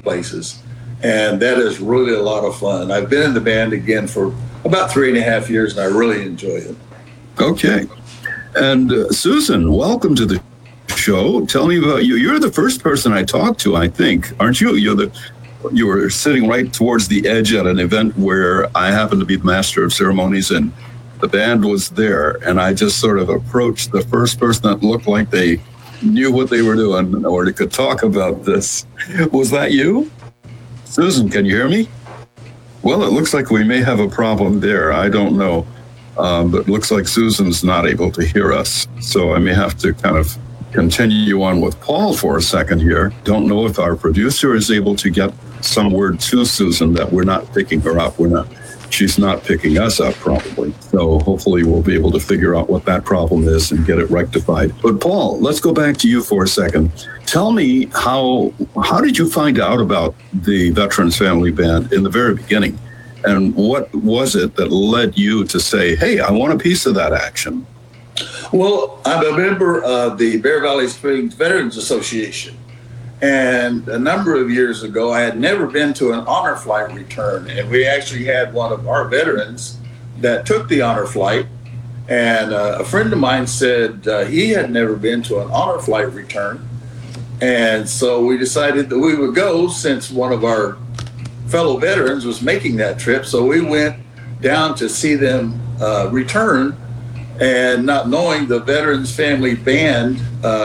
places. And that is really a lot of fun. I've been in the band again for about 3.5 years, and I really enjoy it. Okay. And Susan, welcome to the show. Tell me about you. You're the first person I talked to, I think, aren't you? You were sitting right towards the edge at an event where I happened to be the master of ceremonies, and the band was there. And I just sort of approached the first person that looked like they knew what they were doing or they could talk about this. Was that you? Susan, can you hear me? Well, it looks like we may have a problem there. I don't know. But it looks like Susan's not able to hear us. So I may have to kind of continue on with Paul for a second here. Don't know if our producer is able to get some word to Susan that we're not picking her up. She's not picking us up probably. So hopefully we'll be able to figure out what that problem is and get it rectified. But Paul, let's go back to you for a second. Tell me how did you find out about the Veterans Family Band in the very beginning? And what was it that led you to say, hey, I want a piece of that action? Well, I'm a member of the Bear Valley Springs Veterans Association. And a number of years ago, I had never been to an honor flight return. And we actually had one of our veterans that took the honor flight. And a friend of mine said he had never been to an honor flight return. And so we decided that we would go since one of our fellow veterans was making that trip. So we went down to see them return, and not knowing the Veterans Family Band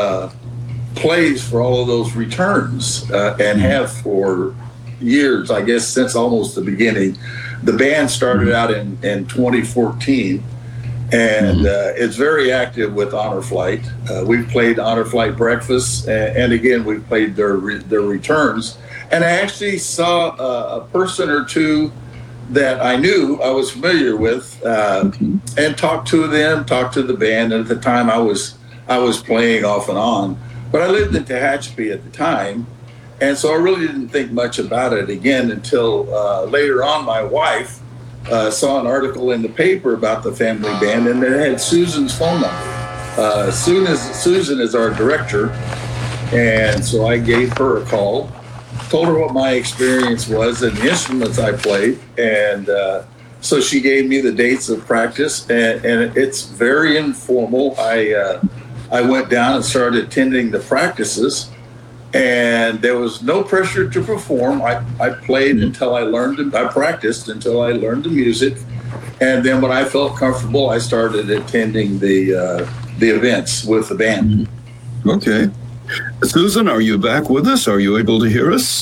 plays for all of those returns and have for years, I guess, since almost the beginning. The band started out in 2014, and it's very active with Honor Flight. We've played Honor Flight breakfasts, and again, we've played their returns. And I actually saw a person or two that I knew, I was familiar with, and talked to them, talked to the band. And at the time, I was playing off and on. But I lived in Tehachapi at the time, and so I really didn't think much about it again until later on. My wife saw an article in the paper about the family band, and it had Susan's phone number. Susan is our director, and so I gave her a call, told her what my experience was and the instruments I played, and so she gave me the dates of practice, and it's very informal. I went down and started attending the practices, and there was no pressure to perform. I played until I learned, I practiced until I learned the music, and then when I felt comfortable, I started attending the events with the band. Okay. Susan, are you back with us? Are you able to hear us?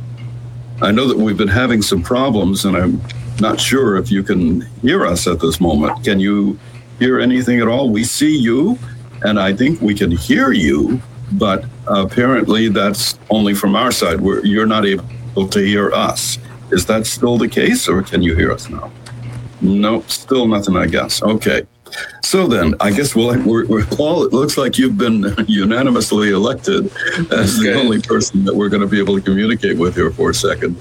I know that we've been having some problems, and I'm not sure if you can hear us at this moment. Can you hear anything at all? We see you, and I think we can hear you, but apparently that's only from our side. You're not able to hear us. Is that still the case, or can you hear us now? Nope, still nothing, I guess. Okay. So then, I guess we're Paul, it looks like you've been unanimously elected as the only person that we're going to be able to communicate with here for a second.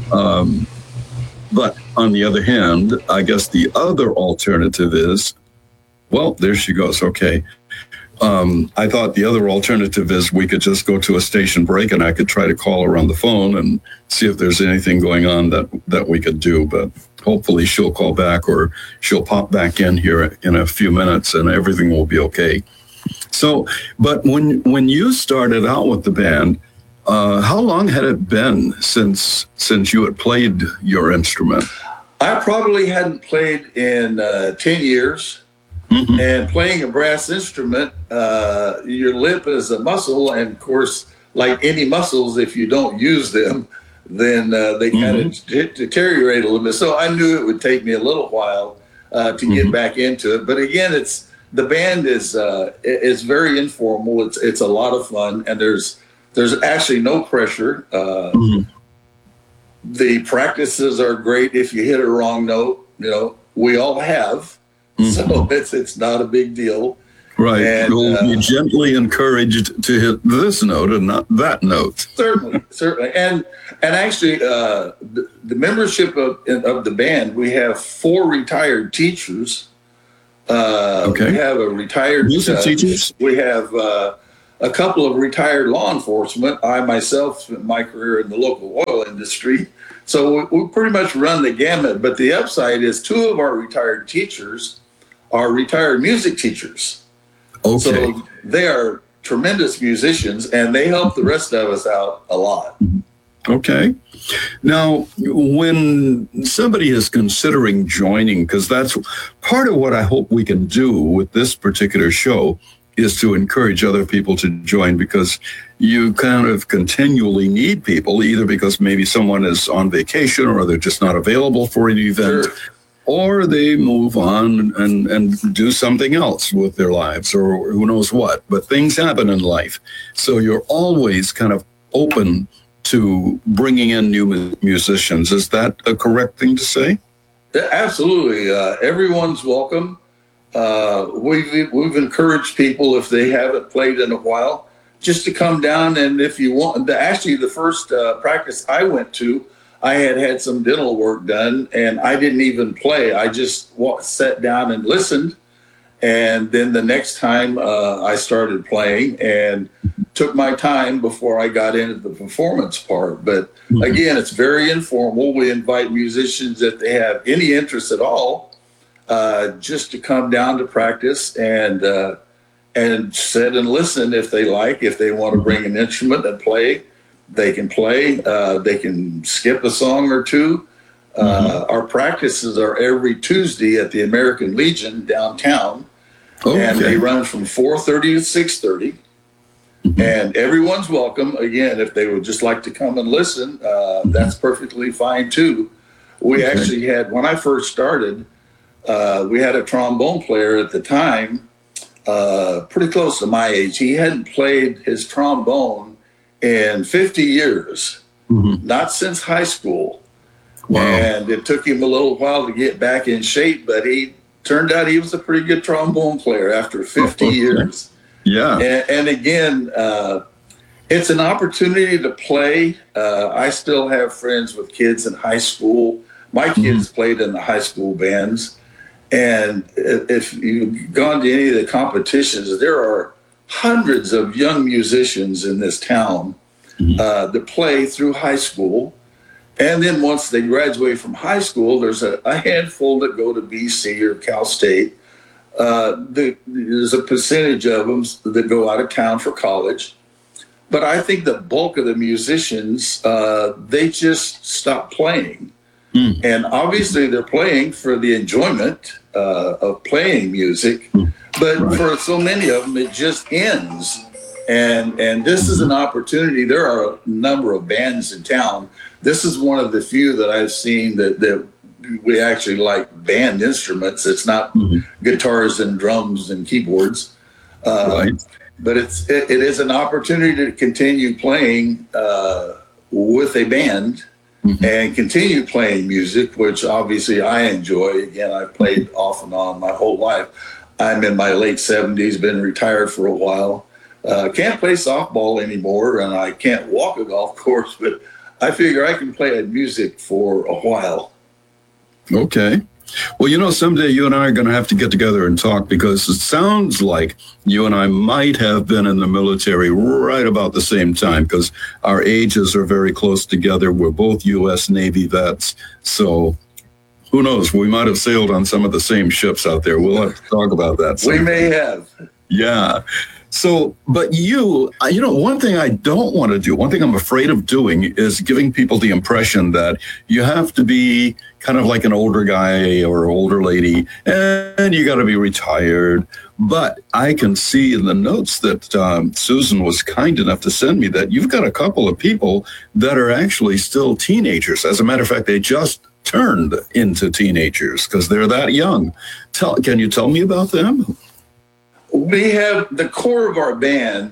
But on the other hand, I guess the other alternative is, well, there she goes. Okay. I thought the other alternative is we could just go to a station break and I could try to call her on the phone and see if there's anything going on that we could do. But hopefully she'll call back or she'll pop back in here in a few minutes and everything will be okay. So, but when you started out with the band, how long had it been since you had played your instrument? I probably hadn't played in 10 years. Mm-hmm. And playing a brass instrument, your lip is a muscle, and of course, like any muscles, if you don't use them, then they kind of deteriorate a little bit. So I knew it would take me a little while to get back into it. But again, the band is very informal. It's a lot of fun, and there's actually no pressure. The practices are great. If you hit a wrong note, we all have. So it's not a big deal. Right. And, you'll be gently encouraged to hit this note and not that note. Certainly. And actually, the membership of the band, we have 4 retired teachers. We have a retired music teachers. We have a couple of retired law enforcement. I myself spent my career in the local oil industry. So we pretty much run the gamut. But the upside is two of our retired teachers are retired music teachers. Okay. So they are tremendous musicians, and they help the rest of us out a lot. Okay. Now, when somebody is considering joining, because that's part of what I hope we can do with this particular show, is to encourage other people to join, because you kind of continually need people, either because maybe someone is on vacation or they're just not available for an event. Sure. Or they move on and do something else with their lives, or who knows what. But things happen in life. So you're always kind of open to bringing in new musicians. Is that a correct thing to say? Absolutely. Everyone's welcome. We've encouraged people, if they haven't played in a while, just to come down. And if you want, actually the first practice I went to, I had some dental work done, and I didn't even play. I just sat down and listened. And then the next time I started playing and took my time before I got into the performance part. But again, it's very informal. We invite musicians, if they have any interest at all, just to come down to practice and sit and listen if they like. If they want to bring an instrument and play, they can play. They can skip a song or two. Our practices are every Tuesday at the American Legion downtown. Okay. And they run from 4:30 to 6:30. And everyone's welcome. Again, if they would just like to come and listen, that's perfectly fine too. We actually had, when I first started, we had a trombone player at the time, pretty close to my age. He hadn't played his trombone in 50 years, not since high school. Wow. And it took him a little while to get back in shape, but he turned out he was a pretty good trombone player after 50 years. Yeah. And again, it's an opportunity to play. I still have friends with kids in high school. My kids played in the high school bands. And if you've gone to any of the competitions, there are hundreds of young musicians in this town that play through high school. And then once they graduate from high school, there's a handful that go to BC or Cal State. There's a percentage of them that go out of town for college. But I think the bulk of the musicians, they just stop playing. And obviously they're playing for the enjoyment of playing music. But for so many of them, it just ends. And this is an opportunity. There are a number of bands in town. This is one of the few that I've seen that we actually like band instruments. It's not guitars and drums and keyboards. But it is an opportunity to continue playing with a band and continue playing music, which obviously I enjoy. Again, I've played off and on my whole life. I'm in my late 70s, been retired for a while. Can't play softball anymore, and I can't walk a golf course, but I figure I can play music for a while. Okay. Well, someday you and I are going to have to get together and talk, because it sounds like you and I might have been in the military right about the same time, because our ages are very close together. We're both U.S. Navy vets. So who knows? We might have sailed on some of the same ships out there. We'll have to talk about that sometime. We may have. Yeah. So, but one thing I don't want to do, one thing I'm afraid of doing, is giving people the impression that you have to be kind of like an older guy or older lady, and you got to be retired. But I can see in the notes that Susan was kind enough to send me that you've got a couple of people that are actually still teenagers. As a matter of fact, they just turned into teenagers because they're that young. Can you tell me about them? We have the core of our band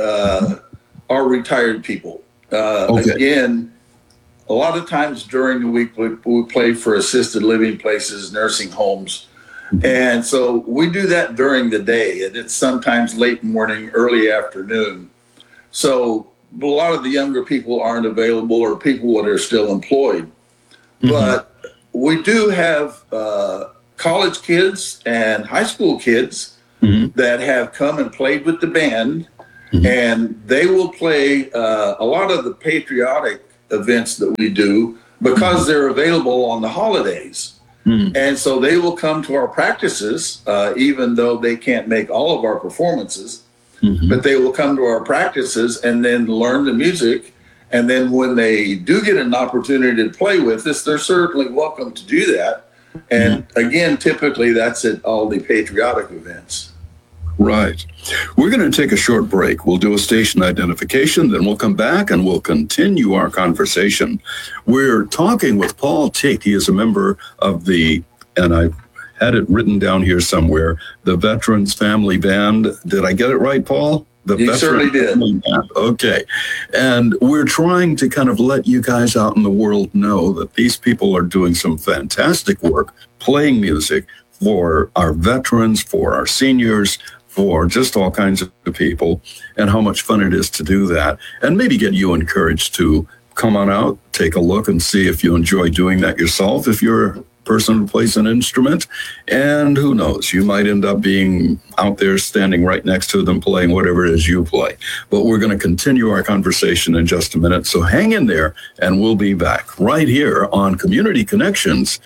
are retired people. Again, a lot of times during the week we play for assisted living places, nursing homes. And so we do that during the day, and it's sometimes late morning, early afternoon. So a lot of the younger people aren't available, or people that are still employed. But we do have college kids and high school kids that have come and played with the band. and they will play a lot of the patriotic events that we do because they're available on the holidays. And so they will come to our practices, even though they can't make all of our performances, but they will come to our practices and then learn the music. And then when they do get an opportunity to play with us, they're certainly welcome to do that. And again, typically that's at all the patriotic events. Right. We're going to take a short break. We'll do a station identification, then we'll come back and we'll continue our conversation. We're talking with Paul Tate. He is a member of and I had it written down here somewhere, the Veterans Family Band. Did I get it right, Paul? You certainly did. Okay. And we're trying to kind of let you guys out in the world know that these people are doing some fantastic work, playing music for our veterans, for our seniors, for just all kinds of people, and how much fun it is to do that. And maybe get you encouraged to come on out, take a look and see if you enjoy doing that yourself, if you're a person who plays an instrument. And who knows, you might end up being out there standing right next to them playing whatever it is you play. But we're going to continue our conversation in just a minute. So hang in there and we'll be back right here on Community Connections.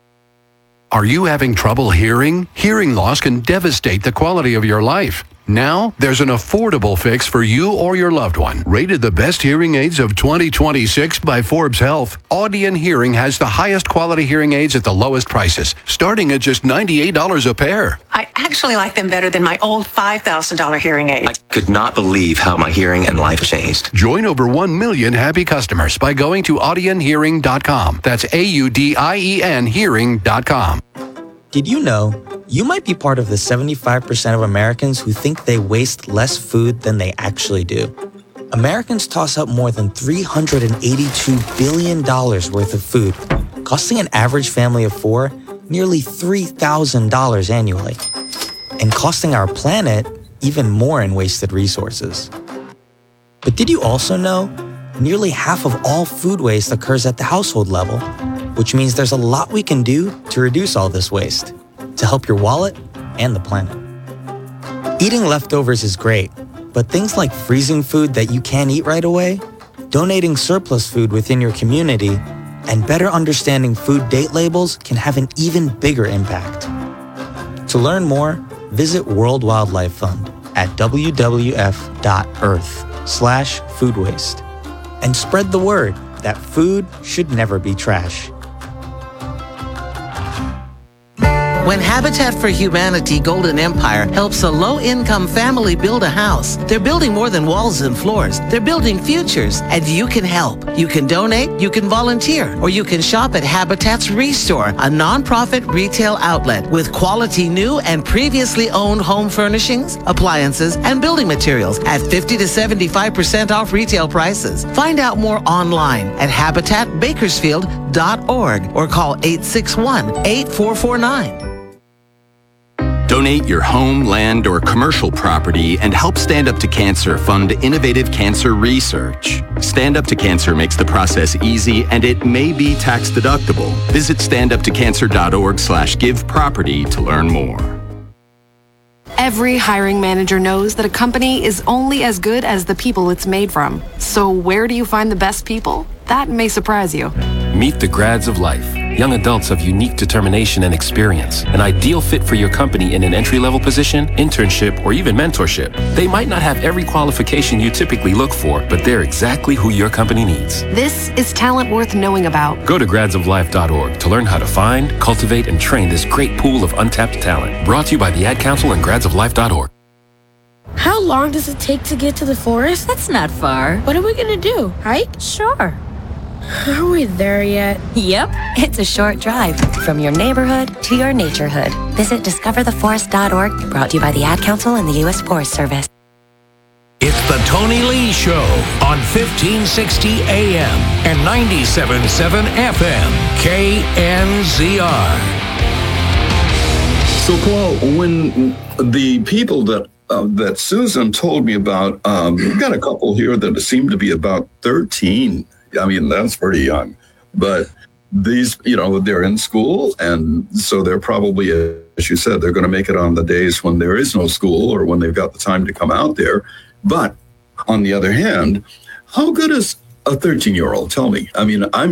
Are you having trouble hearing? Hearing loss can devastate the quality of your life. Now, there's an affordable fix for you or your loved one. Rated the best hearing aids of 2026 by Forbes Health, Audion Hearing has the highest quality hearing aids at the lowest prices, starting at just $98 a pair. I actually like them better than my old $5,000 hearing aid. I could not believe how my hearing and life changed. Join over 1 million happy customers by going to audionhearing.com. That's AUDIEN hearing.com. Did you know you might be part of the 75% of Americans who think they waste less food than they actually do? Americans toss out more than $382 billion worth of food, costing an average family of 4 nearly $3,000 annually, and costing our planet even more in wasted resources. But did you also know nearly half of all food waste occurs at the household level, which means there's a lot we can do to reduce all this waste, to help your wallet and the planet. Eating leftovers is great, but things like freezing food that you can't eat right away, donating surplus food within your community, and better understanding food date labels can have an even bigger impact. To learn more, visit World Wildlife Fund at wwf.earth/food waste and spread the word that food should never be trash. When Habitat for Humanity Golden Empire helps a low-income family build a house, they're building more than walls and floors. They're building futures, and you can help. You can donate, you can volunteer, or you can shop at Habitat's Restore, a nonprofit retail outlet with quality new and previously owned home furnishings, appliances, and building materials at 50 to 75% off retail prices. Find out more online at habitatbakersfield.org or call 861-8449. Donate your home, land, or commercial property and help Stand Up to Cancer fund innovative cancer research. Stand Up to Cancer makes the process easy and it may be tax deductible. Visit standuptocancer.org/giveproperty to learn more. Every hiring manager knows that a company is only as good as the people it's made from. So where do you find the best people? That may surprise you. Meet the grads of life. Young adults of unique determination and experience. An ideal fit for your company in an entry-level position, internship, or even mentorship. They might not have every qualification you typically look for, but they're exactly who your company needs. This is talent worth knowing about. Go to gradsoflife.org to learn how to find, cultivate, and train this great pool of untapped talent. Brought to you by the Ad Council and gradsoflife.org. How long does it take to get to the forest? That's not far. What are we gonna do? Hike? Sure. Are we there yet? Yep. It's a short drive from your neighborhood to your naturehood. Visit discovertheforest.org, brought to you by the Ad Council and the U.S. Forest Service. It's the Tony Lee Show on 1560 AM and 97.7 FM, KNZR. So, Paul, when the people that Susan told me about, we've got a couple here that seem to be about 13. I mean, that's pretty young. But these, they're in school, and so they're probably, as you said, they're going to make it on the days when there is no school or when they've got the time to come out there. But on the other hand, how good is a 13-year-old? Tell me. I mean, I'm